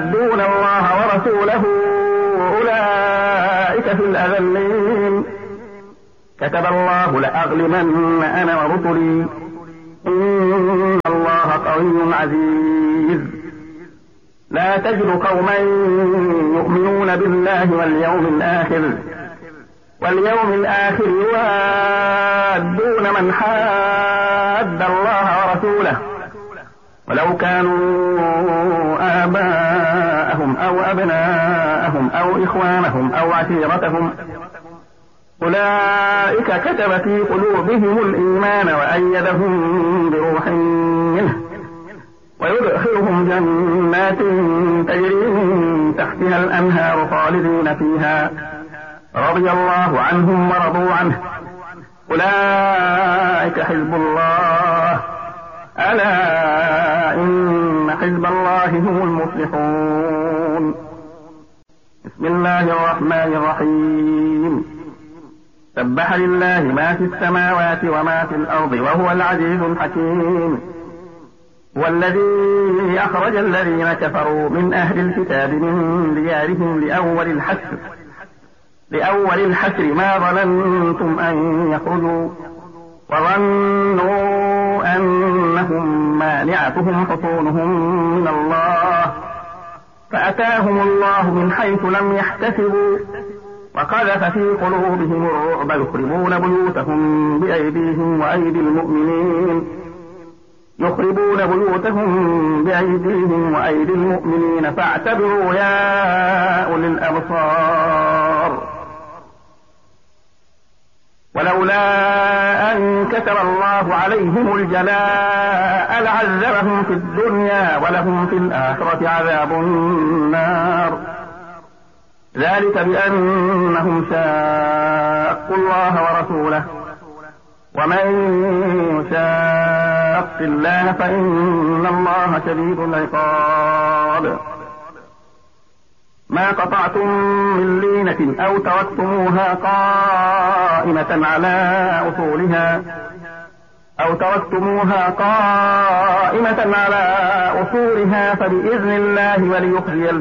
دون الله ورسوله أولئك في الأذلين. كتب الله لأغلبن أنا ورسلي إن الله قوي عزيز. لا تجد قوما يؤمنون بالله واليوم الآخر يوادون من حاد الله ورسوله ولو كانوا آباءهم أو أبناءهم أو إخوانهم أو عشيرتهم أولئك كتب في قلوبهم الإيمان وأيدهم بروح منه ويدخلهم جنات تجري من تحتها الأنهار خالدين فيها رضي الله عنهم ورضوا عنه أولئك حزب الله ألا إن حزب الله هم المفلحون. بسم الله الرحمن الرحيم. سبح لله ما في السماوات وما في الأرض وهو العزيز الحكيم. هو الذي أخرج الذين كفروا من أهل الكتاب من ديارهم لأول الحشر ما ظننتم أن يخرجوا وظنوا أنهم مانعتهم حصونهم من الله فأتاهم الله من حيث لم يحتسبوا وقذف في قلوبهم الرعب يخربون بيوتهم بأيديهم وأيدي المؤمنين فاعتبروا يا أولي الأبصار. ولولا أن كتب الله عليهم الجلاء لعذبهم في الدنيا ولهم في الآخرة عذاب النار. ذلك بأنهم شاقوا الله ورسوله ومن يشاق الله فإن الله شديد العقاب. ما قطعتم من لينة أو تركتموها قائمة على أصولها فبإذن الله وليخزي